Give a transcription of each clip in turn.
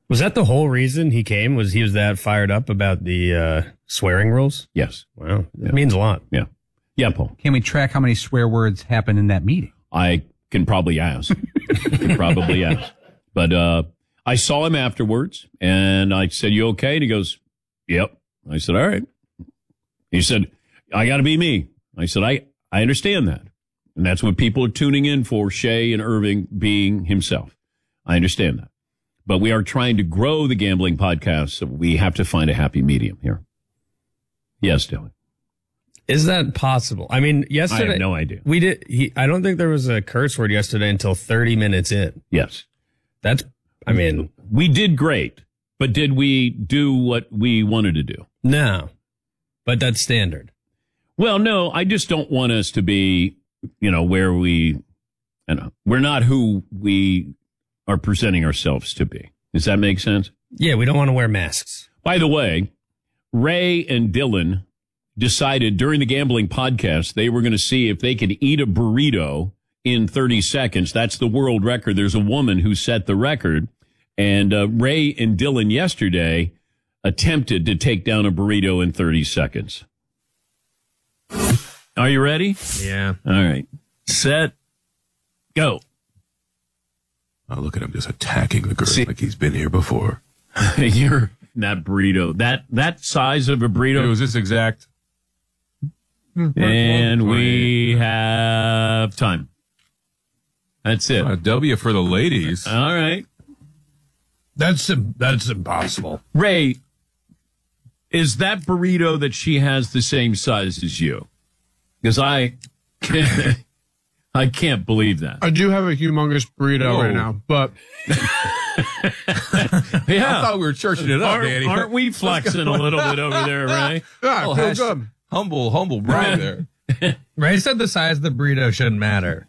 Was that the whole reason he came? Was he that fired up about the swearing rules? Yes. Wow. That means a lot. Yeah. Yeah, Paul. Can we track how many swear words happen in that meeting? I can probably ask. But I saw him afterwards, and I said, "You okay?" And he goes, "Yep." I said, "All right." He said, "I got to be me." I said, I understand that. And that's what people are tuning in for, Shea and Irving being himself. I understand that. But we are trying to grow the gambling podcast, so we have to find a happy medium here. Yes, Dylan. Is that possible? I mean, yesterday. I have no idea. I don't think there was a curse word yesterday until 30 minutes in. Yes. We did great, but did we do what we wanted to do? No. But that's standard. Well, no, I just don't want us to be, where we're not who we are presenting ourselves to be. Does that make sense? Yeah, we don't want to wear masks. By the way, Ray and Dylan decided during the gambling podcast they were going to see if they could eat a burrito in 30 seconds. That's the world record. There's a woman who set the record. And Ray and Dylan yesterday attempted to take down a burrito in 30 seconds. Are you ready? Yeah. All right. Set. Go. Oh, look at him just attacking the girl like he's been here before. You're that burrito. That size of a burrito. It was this exact. And we have time. That's it. A W for the ladies. All right. That's impossible. Ray, is that burrito that she has the same size as you? Because I can't believe that. I do have a humongous burrito right now, but yeah, I thought we were churching it up, Danny. Aren't we flexing a little bit over there, Ray? Yeah, I feel good. Humble brag there. Ray said the size of the burrito shouldn't matter.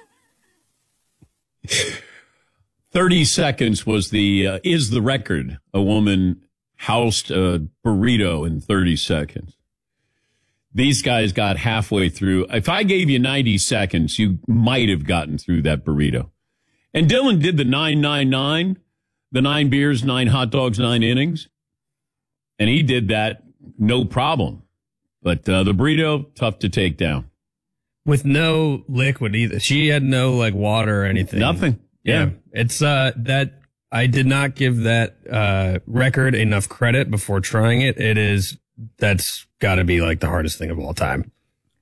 30 seconds was is the record. A woman housed a burrito in 30 seconds. These guys got halfway through. If I gave you 90 seconds, you might have gotten through that burrito. And Dylan did the 999, the 9 beers, 9 hot dogs, 9 innings. And he did that no problem. But the burrito, tough to take down. With no liquid either. She had no water or anything. Nothing. Yeah. It's that I did not give that record enough credit before trying it. That's got to be the hardest thing of all time.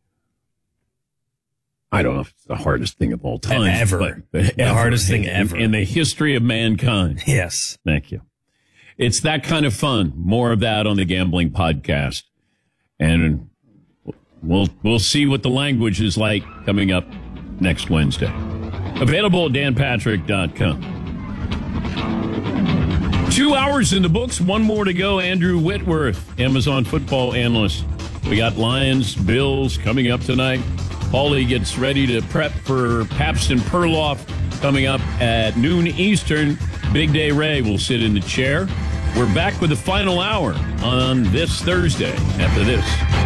I don't know if it's the hardest thing of all time. Ever. But the hardest thing ever. In the history of mankind. Yes. Thank you. It's that kind of fun. More of that on the Gambling Podcast. And we'll see what the language is like coming up next Wednesday. Available at danpatrick.com. 2 hours in the books, one more to go. Andrew Whitworth, Amazon football analyst. We got Lions, Bills coming up tonight. Paulie gets ready to prep for Pabst and Perloff coming up at noon Eastern. Big Day Ray will sit in the chair. We're back with the final hour on this Thursday after this.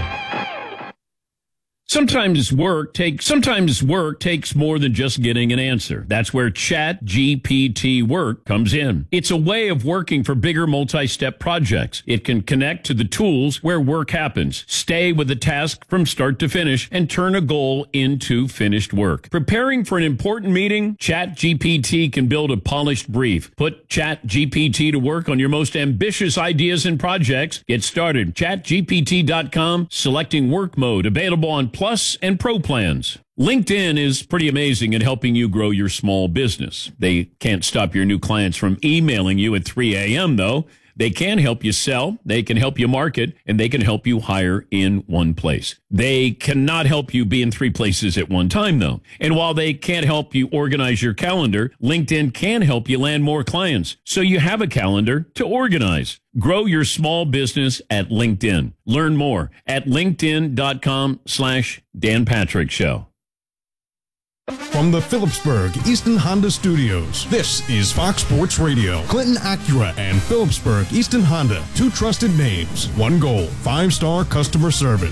Sometimes work takes more than just getting an answer. That's where ChatGPT Work comes in. It's a way of working for bigger multi-step projects. It can connect to the tools where work happens, stay with the task from start to finish, and turn a goal into finished work. Preparing for an important meeting? ChatGPT can build a polished brief. Put ChatGPT to work on your most ambitious ideas and projects. Get started. ChatGPT.com, selecting work mode, available on Plus and Pro plans. LinkedIn is pretty amazing at helping you grow your small business. They can't stop your new clients from emailing you at 3 a.m., though. They can help you sell, they can help you market, and they can help you hire in one place. They cannot help you be in 3 places at one time, though. And while they can't help you organize your calendar, LinkedIn can help you land more clients, so you have a calendar to organize. Grow your small business at LinkedIn. Learn more at linkedin.com/Dan Patrick Show. From the Phillipsburg Easton Honda Studios, this is Fox Sports Radio. Clinton Acura and Phillipsburg Easton Honda, 2 trusted names, 1 goal, 5-star customer service.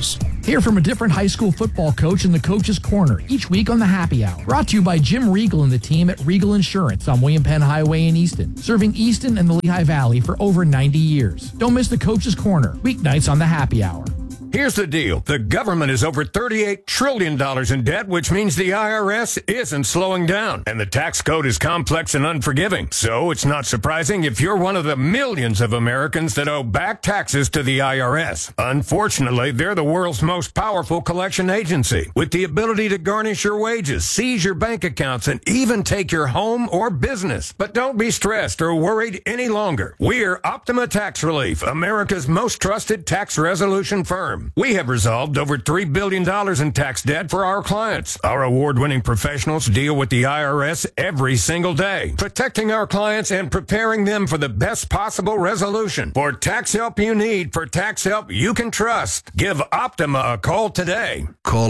Hear from a different high school football coach in the Coach's Corner each week on the Happy Hour. Brought to you by Jim Regal and the team at Regal Insurance on William Penn Highway in Easton, serving Easton and the Lehigh Valley for over 90 years. Don't miss the Coach's Corner, weeknights on the Happy Hour. Here's the deal. The government is over $38 trillion in debt, which means the IRS isn't slowing down. And the tax code is complex and unforgiving. So it's not surprising if you're one of the millions of Americans that owe back taxes to the IRS. Unfortunately, they're the world's most powerful collection agency, with the ability to garnish your wages, seize your bank accounts, and even take your home or business. But don't be stressed or worried any longer. We're Optima Tax Relief, America's most trusted tax resolution firm. We have resolved over $3 billion in tax debt for our clients. Our award-winning professionals deal with the IRS every single day, protecting our clients and preparing them for the best possible resolution. For tax help you need, for tax help you can trust, give Optima a call today. Call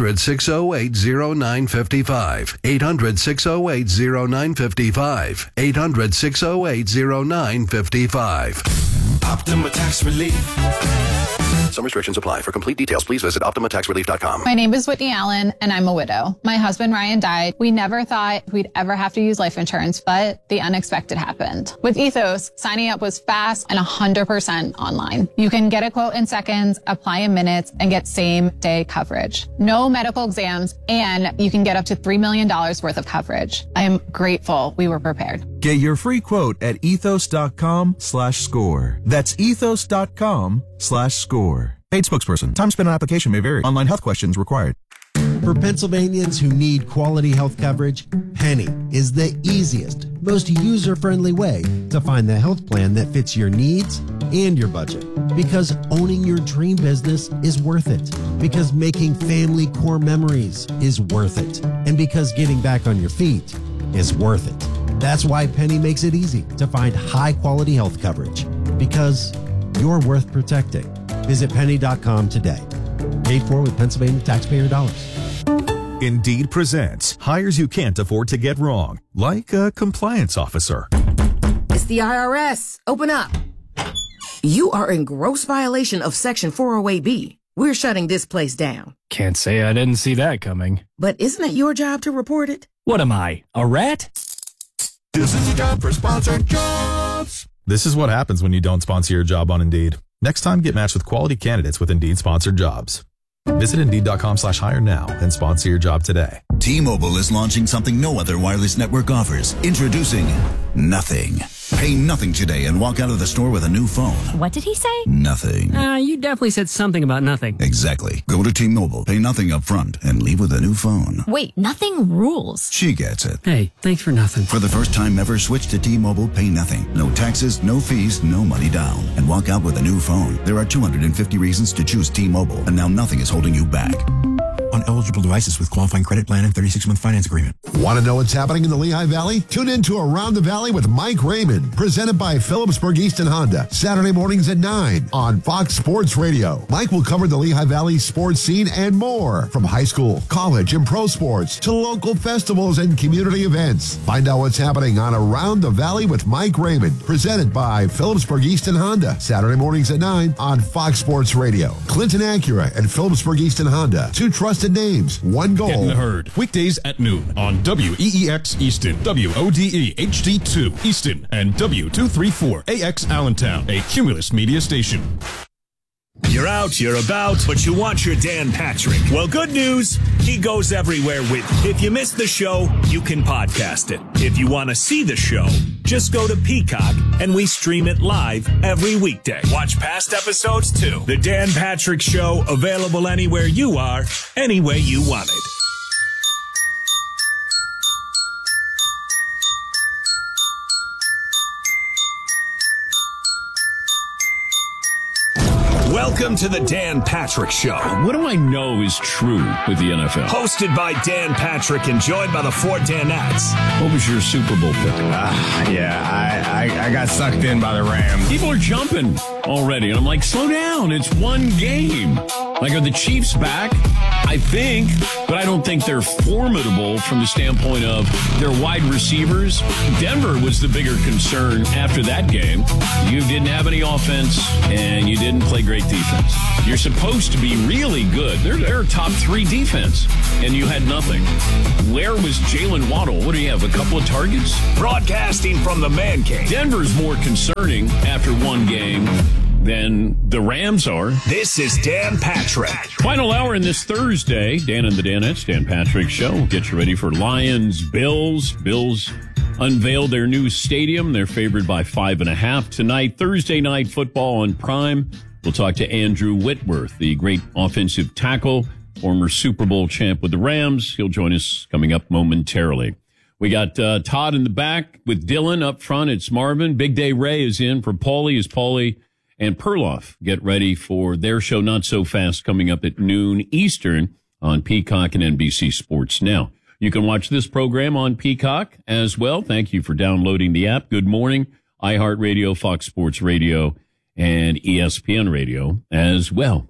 800-608-0955. 800-608-0955. 800-608-0955. Optima Tax Relief. Some restrictions apply. For complete details, please visit OptimaTaxRelief.com. My name is Whitney Allen, and I'm a widow. My husband, Ryan, died. We never thought we'd ever have to use life insurance, but the unexpected happened. With Ethos, signing up was fast and 100% online. You can get a quote in seconds, apply in minutes, and get same-day coverage. No medical exams, and you can get up to $3 million worth of coverage. I am grateful we were prepared. Get your free quote at ethos.com/score. That's ethos.com/score. Paid spokesperson. Time spent on application may vary. Online health questions required. For Pennsylvanians who need quality health coverage, Penny is the easiest, most user-friendly way to find the health plan that fits your needs and your budget. Because owning your dream business is worth it. Because making family core memories is worth it. And because getting back on your feet is worth it. That's why Penny makes it easy to find high-quality health coverage. Because you're worth protecting. Visit penny.com today. Paid for with Pennsylvania taxpayer dollars. Indeed presents hires you can't afford to get wrong, like a compliance officer. It's the IRS. Open up. You are in gross violation of Section 408B. We're shutting this place down. Can't say I didn't see that coming. But isn't it your job to report it? What am I, a rat? This is the job for sponsored jobs. This is what happens when you don't sponsor your job on Indeed. Next time, get matched with quality candidates with Indeed sponsored jobs. Visit Indeed.com/hire now and sponsor your job today. T-Mobile is launching something no other wireless network offers. Introducing Nothing. Pay nothing today and walk out of the store with a new phone. What did he say? Nothing. You definitely said something about nothing. Exactly. Go to T-Mobile, pay nothing up front, and leave with a new phone. Wait, nothing rules. She gets it. Hey, thanks for nothing. For the first time ever, switch to T-Mobile, pay nothing. No taxes, no fees, no money down. And walk out with a new phone. There are 250 reasons to choose T-Mobile, and now nothing is holding you back. On eligible devices with qualifying credit plan and 36-month finance agreement. Want to know what's happening in the Lehigh Valley? Tune in to Around the Valley with Mike Raymond, presented by Phillipsburg Easton Honda, Saturday mornings at 9 on Fox Sports Radio. Mike will cover the Lehigh Valley sports scene and more, from high school, college, and pro sports to local festivals and community events. Find out what's happening on Around the Valley with Mike Raymond, presented by Phillipsburg Easton Honda, Saturday mornings at 9 on Fox Sports Radio. Clinton Acura and Phillipsburg Easton Honda, two trusted names, one goal. Get in the herd. Weekdays at noon on WEEX Easton, WODE HD2 Easton, and W234AX Allentown, a Cumulus media station. You're out, you're about, but you want your Dan Patrick. Well, good news, he goes everywhere with. If you missed the show, you can podcast it. If you want to see the show, just go to Peacock, and we stream it live every weekday. Watch past episodes, too. The Dan Patrick Show, available anywhere you are, any way you want it. Welcome to the Dan Patrick Show. What do I know is true with the NFL? Hosted by Dan Patrick and joined by the four Danettes. What was your Super Bowl pick? I got sucked in by the Rams. People are jumping already, and I'm like, slow down. It's one game. Like, are the Chiefs back? I think, but I don't think they're formidable from the standpoint of their wide receivers. Denver was the bigger concern after that game. You didn't have any offense, and you didn't play great defense. You're supposed to be really good. They're a top 3 defense, and you had nothing. Where was Jalen Waddle? What do you have, a couple of targets? Broadcasting from the Man Cave. Denver's more concerning after one game than the Rams are. This is Dan Patrick. Final hour in this Thursday. Dan and the Danettes, Dan Patrick Show. We'll get you ready for Lions, Bills. Bills unveiled their new stadium. They're favored by 5.5 tonight. Thursday night football on Prime. We'll talk to Andrew Whitworth, the great offensive tackle, former Super Bowl champ with the Rams. He'll join us coming up momentarily. We got Todd in the back with Dylan up front. It's Marvin. Big Day Ray is in for Paulie. Is Paulie and Perloff get ready for their show Not So Fast coming up at noon Eastern on Peacock and NBC Sports Now. You can watch this program on Peacock as well. Thank you for downloading the app. Good morning, iHeartRadio, Fox Sports Radio, and ESPN Radio as well.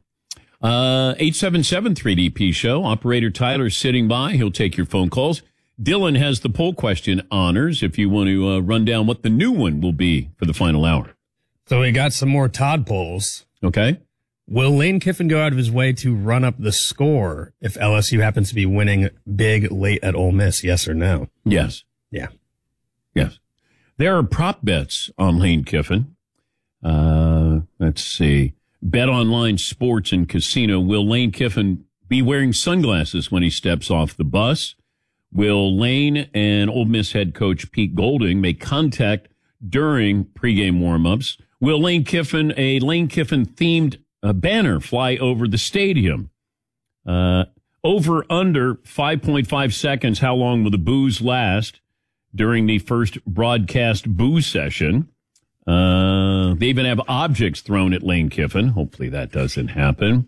877-3DP Show. Operator Tyler sitting by. He'll take your phone calls. Dylan has the poll question honors if you want to run down what the new one will be for the final hour. So we got some more Todd polls. Okay. Will Lane Kiffin go out of his way to run up the score if LSU happens to be winning big late at Ole Miss? Yes or no? Yes. Yeah. Yes. There are prop bets on Lane Kiffin. Let's see. Bet Online Sports and Casino. Will Lane Kiffin be wearing sunglasses when he steps off the bus? Will Lane and Ole Miss head coach Pete Golding make contact during pregame warmups? Will a Lane Kiffin themed banner fly over the stadium? Over under 5.5 seconds. How long will the boos last during the first broadcast boo session? They even have objects thrown at Lane Kiffin. Hopefully that doesn't happen.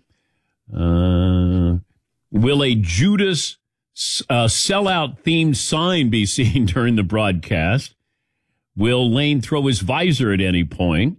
Will a Judas sellout themed sign be seen during the broadcast? Will Lane throw his visor at any point?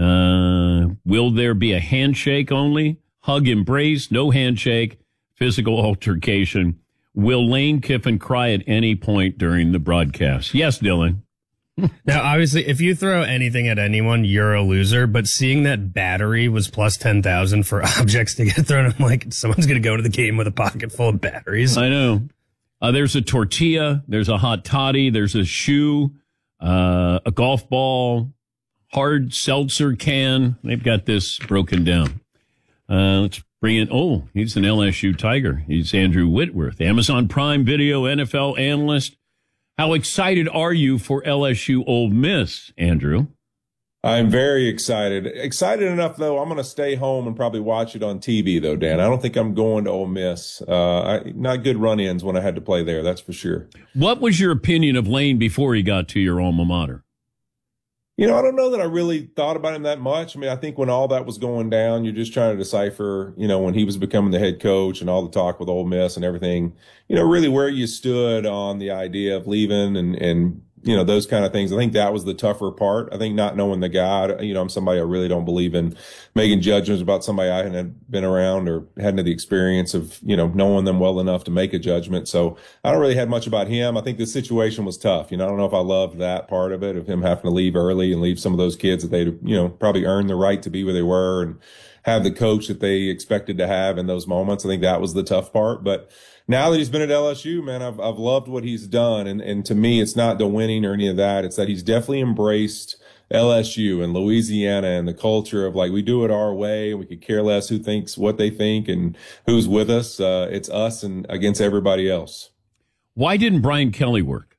Will there be a handshake only? Hug, embrace, no handshake, physical altercation? Will Lane Kiffin cry at any point during the broadcast? Yes, Dylan. Now, obviously, if you throw anything at anyone, you're a loser. But seeing that battery was plus 10,000 for objects to get thrown, I'm like, someone's going to go to the game with a pocket full of batteries. I know. There's a tortilla. There's a hot toddy. There's a shoe. A golf ball, hard seltzer can. They've got this broken down. Let's bring in, he's an LSU Tiger. He's Andrew Whitworth, Amazon Prime Video NFL analyst. How excited are you for LSU Ole Miss, Andrew? I'm very excited. Excited enough, though, I'm going to stay home and probably watch it on TV, though, Dan. I don't think I'm going to Ole Miss. Not good run-ins when I had to play there, that's for sure. What was your opinion of Lane before he got to your alma mater? I don't know that I really thought about him that much. I mean, I think when all that was going down, you're just trying to decipher, when he was becoming the head coach and all the talk with Ole Miss and everything, really where you stood on the idea of leaving and those kind of things. I think that was the tougher part. I think not knowing the guy, I'm somebody I really don't believe in making judgments about somebody I hadn't been around or hadn't the experience of, knowing them well enough to make a judgment. So I don't really have much about him. I think the situation was tough. I don't know if I loved that part of it, of him having to leave early and leave some of those kids that they'd, probably earned the right to be where they were and have the coach that they expected to have in those moments. I think that was the tough part. But now that he's been at LSU, man, I've loved what he's done. And to me, it's not the winning or any of that. It's that he's definitely embraced LSU and Louisiana and the culture of we do it our way. We could care less who thinks what they think and who's with us. It's us and against everybody else. Why didn't Brian Kelly work?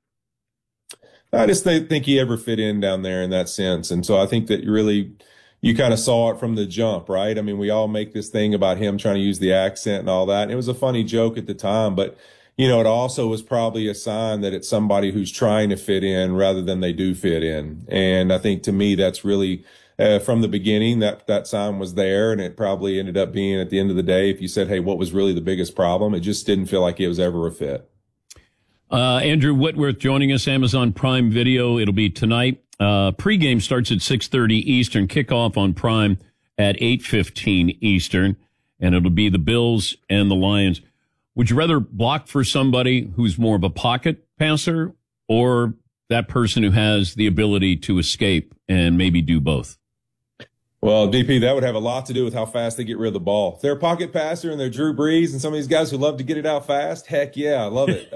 I just think he ever fit in down there in that sense. And so I think that you kind of saw it from the jump, right? I mean, we all make this thing about him trying to use the accent and all that. And it was a funny joke at the time, but, it also was probably a sign that it's somebody who's trying to fit in rather than they do fit in. And I think to me, that's really, from the beginning, that sign was there. And it probably ended up being at the end of the day, if you said, hey, what was really the biggest problem? It just didn't feel like it was ever a fit. Andrew Whitworth joining us, Amazon Prime Video. It'll be tonight. Pregame starts at 6:30 Eastern, kickoff on Prime at 8:15 Eastern, and it'll be the Bills and the Lions. Would you rather block for somebody who's more of a pocket passer or that person who has the ability to escape and maybe do both? Well, DP, that would have a lot to do with how fast they get rid of the ball. If they're a pocket passer and they're Drew Brees and some of these guys who love to get it out fast, heck yeah, I love it.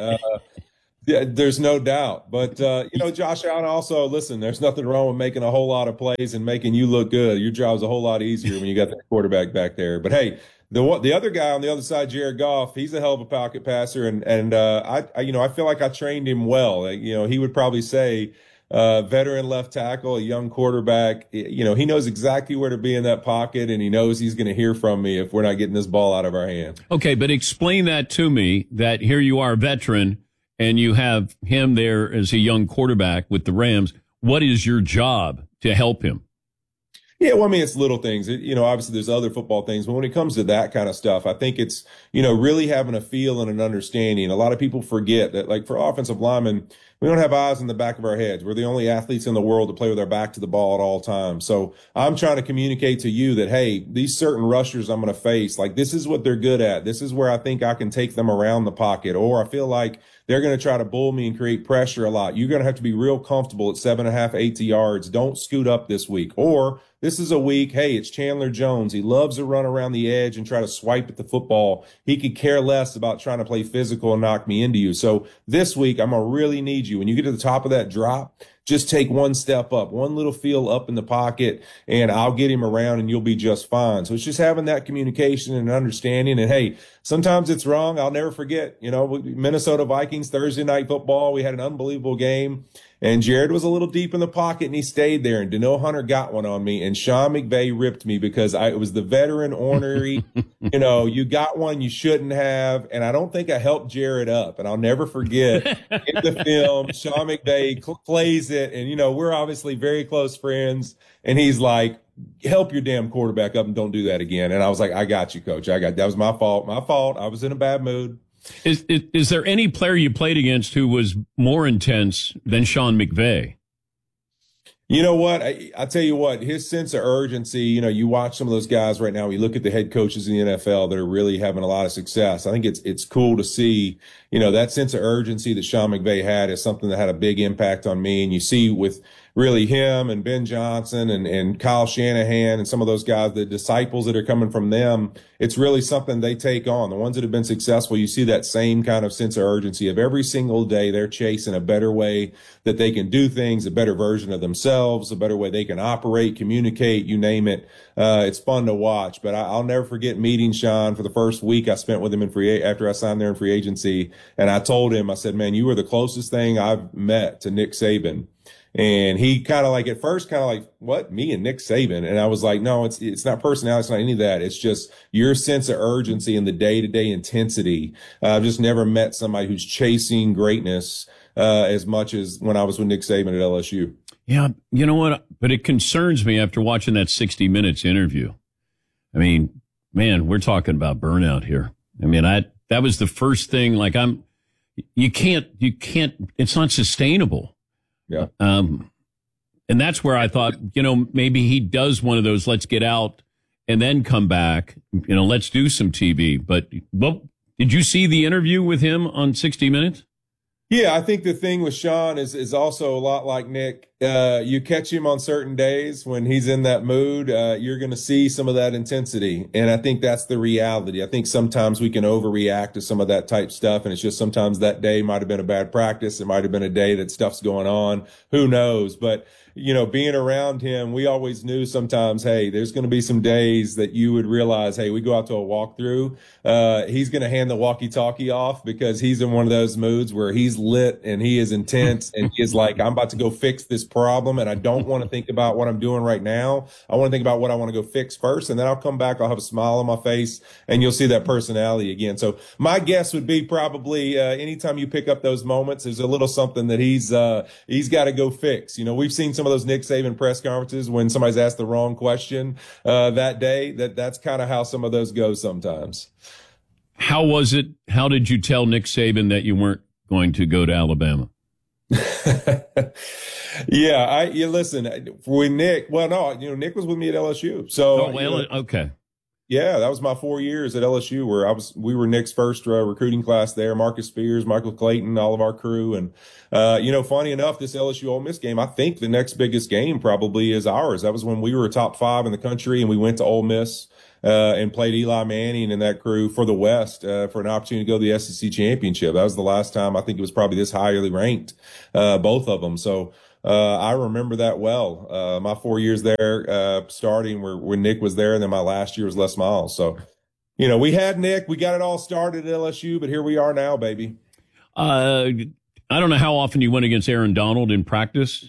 Yeah, there's no doubt. But, Josh Allen also, listen, there's nothing wrong with making a whole lot of plays and making you look good. Your job's a whole lot easier when you got that quarterback back there. But, hey, the other guy on the other side, Jared Goff, he's a hell of a pocket passer. And I feel like I trained him well. He would probably say, veteran left tackle, a young quarterback, he knows exactly where to be in that pocket, and he knows he's going to hear from me if we're not getting this ball out of our hand. Okay, but explain that to me, that here you are, a veteran, and you have him there as a young quarterback with the Rams. What is your job to help him? Yeah, well, I mean, it's little things. Obviously there's other football things, but when it comes to that kind of stuff, I think it's, really having a feel and an understanding. A lot of people forget that, like, for offensive linemen, we don't have eyes in the back of our heads. We're the only athletes in the world to play with our back to the ball at all times. So I'm trying to communicate to you that, hey, these certain rushers I'm going to face, like, this is what they're good at. This is where I think I can take them around the pocket, or I feel like they're going to try to bull me and create pressure a lot. You're going to have to be real comfortable at 7.5, 8 yards. Don't scoot up this week. Or this is a week, hey, it's Chandler Jones. He loves to run around the edge and try to swipe at the football. He could care less about trying to play physical and knock me into you. So this week, I'm going to really need you. When you get to the top of that drop, just take one step up, one little feel up in the pocket, and I'll get him around and you'll be just fine. So it's just having that communication and understanding. And, hey, sometimes it's wrong. I'll never forget, Minnesota Vikings, Thursday Night Football. We had an unbelievable game. And Jared was a little deep in the pocket, and he stayed there. And Danielle Hunter got one on me, and Sean McVay ripped me because it was the veteran ornery. You got one you shouldn't have. And I don't think I helped Jared up. And I'll never forget in the film, Sean McVay plays it. And, we're obviously very close friends. And he's like, help your damn quarterback up and don't do that again. And I was like, I got you, coach. That was my fault. I was in a bad mood. Is there any player you played against who was more intense than Sean McVay? You know what? I tell you what, his sense of urgency, you watch some of those guys right now. You look at the head coaches in the NFL that are really having a lot of success. I think it's cool to see, that sense of urgency that Sean McVay had is something that had a big impact on me. And you see with really him and Ben Johnson and Kyle Shanahan and some of those guys, the disciples that are coming from them, it's really something they take on. The ones that have been successful, you see that same kind of sense of urgency of every single day they're chasing a better way that they can do things, a better version of themselves, a better way they can operate, communicate, you name it. It's fun to watch. But I'll never forget meeting Sean for the first week I spent with him after I signed there in free agency. And I told him, I said, man, you were the closest thing I've met to Nick Saban. And he kind of like, at first, kind of like, what, me and Nick Saban? And I was like, no, it's not personality. It's not any of that. It's just your sense of urgency and the day-to-day intensity. I've just never met somebody who's chasing greatness as much as when I was with Nick Saban at LSU. Yeah, you know what? But it concerns me after watching that 60 Minutes interview. I mean, man, we're talking about burnout here. I mean, that was the first thing. Like, you can't. It's not sustainable. Yeah. And that's where I thought, maybe he does one of those, let's get out and then come back, let's do some TV. But did you see the interview with him on 60 Minutes? Yeah, I think the thing with Sean is also a lot like Nick. You catch him on certain days when he's in that mood, you're going to see some of that intensity. And I think that's the reality. I think sometimes we can overreact to some of that type stuff. And it's just sometimes that day might have been a bad practice. It might have been a day that stuff's going on. Who knows? But, being around him, we always knew sometimes, hey, there's going to be some days that you would realize, hey, we go out to a walkthrough. He's going to hand the walkie-talkie off because he's in one of those moods where he's lit and he is intense and he is like, I'm about to go fix this problem. And I don't want to think about what I'm doing right now. I want to think about what I want to go fix first. And then I'll come back. I'll have a smile on my face and you'll see that personality again. So my guess would be probably anytime you pick up those moments, there's a little something that he's got to go fix. We've seen some of those Nick Saban press conferences when somebody's asked the wrong question that day. That's kind of how some of those go sometimes. How was it? How did you tell Nick Saban that you weren't going to go to Alabama? Yeah, listen, with Nick, well, no, Nick was with me at LSU. So, okay. Yeah, that was my 4 years at LSU where we were Nick's first recruiting class there. Marcus Spears, Michael Clayton, all of our crew. And, funny enough, this LSU Ole Miss game, I think the next biggest game probably is ours. That was when we were top 5 in the country and we went to Ole Miss, and played Eli Manning and that crew for the West, for an opportunity to go to the SEC championship. That was the last time I think it was probably this highly ranked, both of them. So, I remember that well. My 4 years there, starting when Nick was there, and then my last year was Les Miles. So, we had Nick, we got it all started at LSU, but here we are now, baby. I don't know how often you went against Aaron Donald in practice.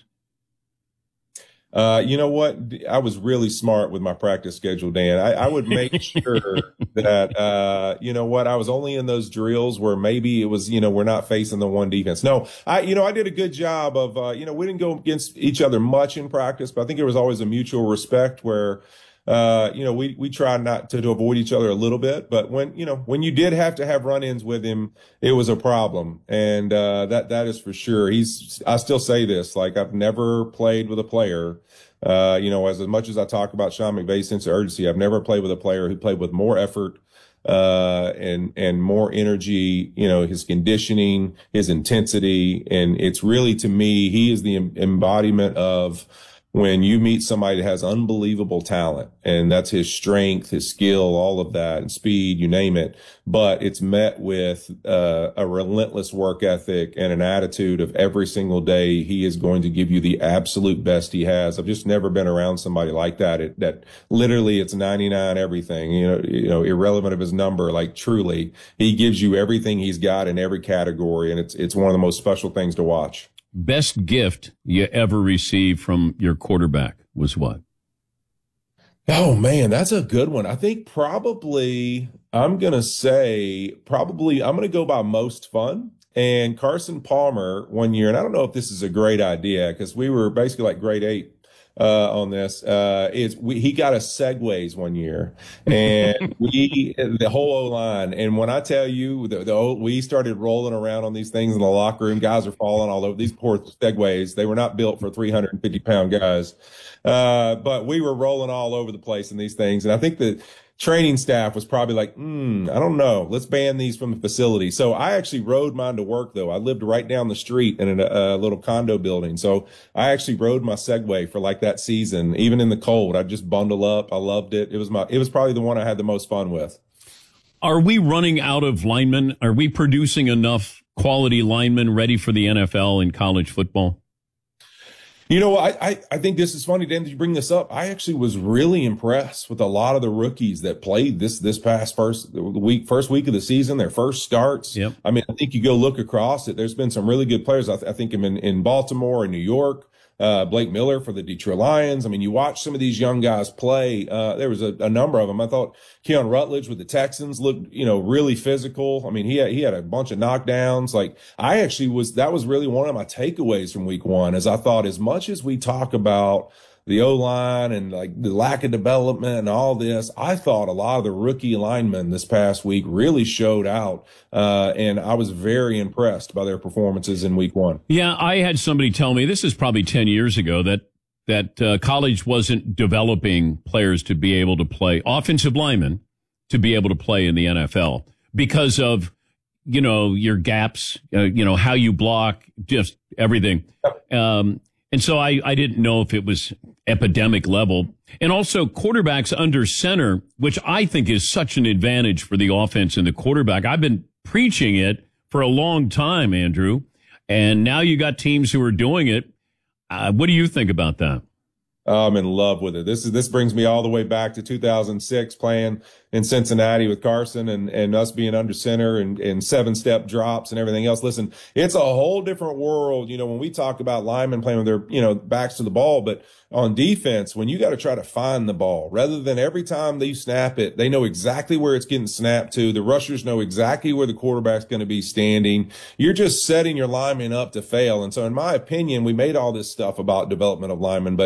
You know what? I was really smart with my practice schedule, Dan. I would make sure that, I was only in those drills where maybe it was, we're not facing the one defense. No, I did a good job of, we didn't go against each other much in practice, but I think there was always a mutual respect where, we tried not to avoid each other a little bit, but when you did have to have run-ins with him, it was a problem. And, that is for sure. I still say this, like I've never played with a player, as much as I talk about Sean McVay's sense of urgency, I've never played with a player who played with more effort, and more energy, his conditioning, his intensity. And it's really, to me, he is the embodiment of when you meet somebody that has unbelievable talent, and that's his strength, his skill, all of that, and speed, you name it, but it's met with a relentless work ethic and an attitude of every single day he is going to give you the absolute best he has. I've just never been around somebody like that. That literally it's 99 everything, irrelevant of his number. Like truly, he gives you everything he's got in every category, and it's one of the most special things to watch. Best gift you ever received from your quarterback was what? Oh, man, that's a good one. I think I'm going to go by most fun. And Carson Palmer one year, and I don't know if this is a great idea because we were basically like grade 8 on this. He got us Segways one year, and the whole O-line. And when I tell you we started rolling around on these things in the locker room, guys are falling all over these poor Segways. They were not built for 350-pound guys. But we were rolling all over the place in these things. And I think the training staff was probably like, I don't know, let's ban these from the facility. So I actually rode mine to work, though. I lived right down the street in a little condo building. So I actually rode my Segway for like that season, even in the cold. I'd just bundle up. I loved it. It was probably the one I had the most fun with. Are we running out of linemen? Are we producing enough quality linemen ready for the NFL and college football? I think this is funny, Dan, that you bring this up. I actually was really impressed with a lot of the rookies that played this past first week of the season, their first starts. Yep. I mean, I think you go look across it. There's been some really good players. I think in Baltimore and New York. Blake Miller for the Detroit Lions. I mean, you watch some of these young guys play. There was a number of them. I thought Keon Rutledge with the Texans looked, really physical. I mean, he had a bunch of knockdowns. That was really one of my takeaways from week 1, is I thought, as much as we talk about the O-line and like the lack of development and all this, I thought a lot of the rookie linemen this past week really showed out. And I was very impressed by their performances in week 1. Yeah, I had somebody tell me, this is probably 10 years ago, that college wasn't developing players to be able to play, offensive linemen to be able to play in the NFL because of, your gaps, how you block, just everything. And so I didn't know if it was epidemic level. And also quarterbacks under center, which I think is such an advantage for the offense and the quarterback. I've been preaching it for a long time, Andrew. And now you got teams who are doing it. What do you think about that? I'm in love with it. This brings me all the way back to 2006 playing in Cincinnati with Carson and us being under center and 7-step drops and everything else. Listen, it's a whole different world, when we talk about linemen playing with their, backs to the ball, but on defense, when you got to try to find the ball rather than every time they snap it, they know exactly where it's getting snapped to. The rushers know exactly where the quarterback's going to be standing. You're just setting your linemen up to fail. And so in my opinion, we made all this stuff about development of linemen, but I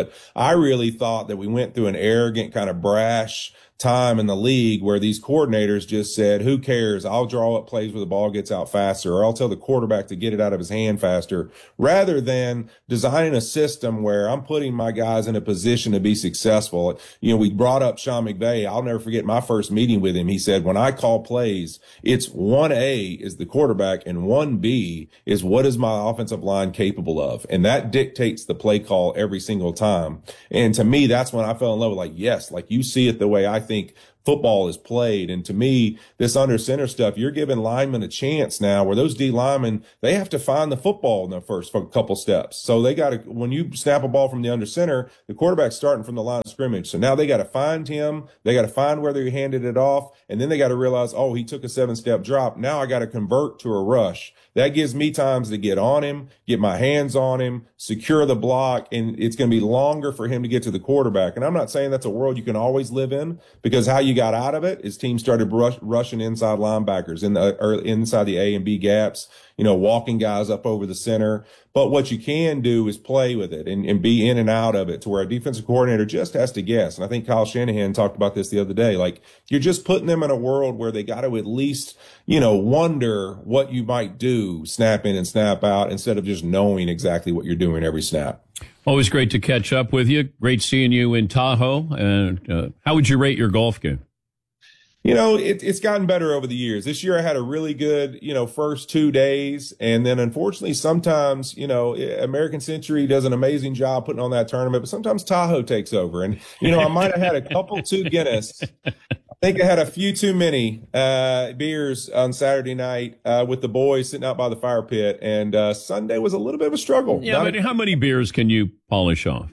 I really thought that we went through an arrogant, kind of brash time in the league where these coordinators just said, who cares? I'll draw up plays where the ball gets out faster, or I'll tell the quarterback to get it out of his hand faster, rather than designing a system where I'm putting my guys in a position to be successful. You know, we brought up Sean McVay. I'll never forget my first meeting with him. He said, when I call plays, it's 1A is the quarterback and 1B is what is my offensive line capable of. And that dictates the play call every single time. And to me, that's when I fell in love with, like, yes, like you see it the way I think football is played. And to me, this under center stuff, you're giving linemen a chance now where those D linemen, they have to find the football in the first couple steps. So they got to, when you snap a ball from the under center, the quarterback's starting from the line of scrimmage. So now they got to find him. They got to find whether he handed it off. And then they got to realize, oh, he took a 7-step drop. Now I got to convert to a rush. That gives me times to get on him, get my hands on him, secure the block, and it's going to be longer for him to get to the quarterback. And I'm not saying that's a world you can always live in, because how you got out of it is teams started rushing inside linebackers inside the A and B gaps, you know, walking guys up over the center. But what you can do is play with it and be in and out of it to where a defensive coordinator just has to guess. And I think Kyle Shanahan talked about this the other day. Like, you're just putting them in a world where they got to at least, you know, wonder what you might do, snap in and snap out, instead of just knowing exactly what you're doing every snap. Always great to catch up with you. Great seeing you in Tahoe. And how would you rate your golf game? You know, it's gotten better over the years. This year I had a really good, you know, first 2 days. And then unfortunately, sometimes, you know, American Century does an amazing job putting on that tournament, but sometimes Tahoe takes over. And, you know, I might have had a couple too Guinness. I think I had a few too many beers on Saturday night with the boys sitting out by the fire pit. And Sunday was a little bit of a struggle. Yeah, but how many beers can you polish off?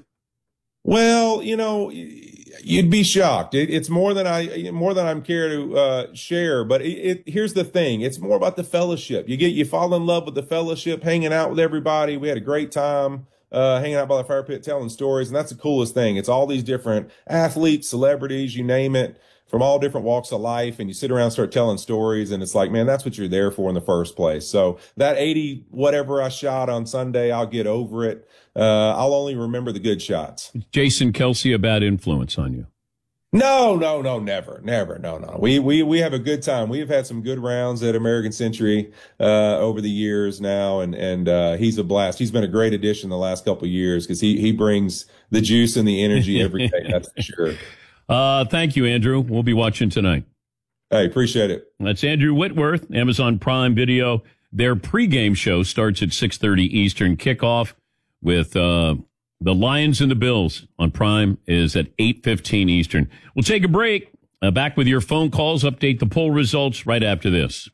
Well, you know, you'd be shocked. It's more than I'm care to share. But here's the thing: it's more about the fellowship. You fall in love with the fellowship, hanging out with everybody. We had a great time hanging out by the fire pit, telling stories, and that's the coolest thing. It's all these different athletes, celebrities, you name it, from all different walks of life, and you sit around and start telling stories, and it's like, man, that's what you're there for in the first place. So that 80 whatever I shot on Sunday, I'll get over it. I'll only remember the good shots. Jason Kelce, a bad influence on you? No, never. No. We have a good time. We have had some good rounds at American Century over the years now, and he's a blast. He's been a great addition the last couple of years because he brings the juice and the energy every day. That's for sure. Thank you, Andrew. We'll be watching tonight. Hey, appreciate it. That's Andrew Whitworth, Amazon Prime Video. Their pregame show starts at 6:30 Eastern. Kickoff with the Lions and the Bills on Prime is at 8:15 Eastern. We'll take a break. Back with your phone calls, update the poll results right after this.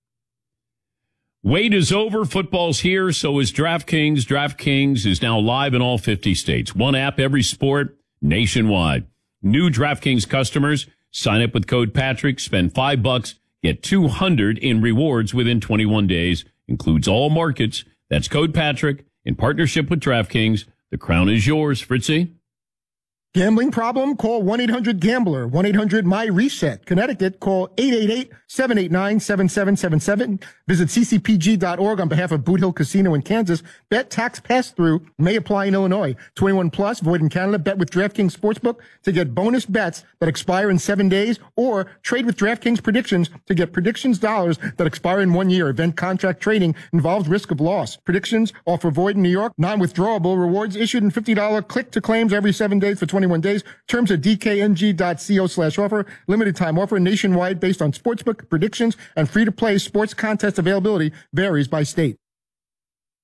Wait is over. Football's here. So is DraftKings. DraftKings is now live in all 50 states. One app, every sport, nationwide. New DraftKings customers, sign up with code Patrick, spend $5, get $200 in rewards within 21 days. Includes all markets. That's code Patrick in partnership with DraftKings. The crown is yours, Fritzy. Gambling problem? Call 1-800-GAMBLER. 1-800-MY-RESET. Connecticut, call 888-789-7777. Visit ccpg.org on behalf of Boot Hill Casino in Kansas. Bet tax pass-through may apply in Illinois. 21 plus, void in Canada. Bet with DraftKings Sportsbook to get bonus bets that expire in 7 days, or trade with DraftKings Predictions to get predictions dollars that expire in 1 year. Event contract trading involves risk of loss. Predictions offer void in New York. Non-withdrawable rewards issued in $50 click to claims every 7 days for 21 days. Terms at dkng.co/offer. Limited time offer nationwide based on sportsbook predictions, and free-to-play sports contest availability varies by state.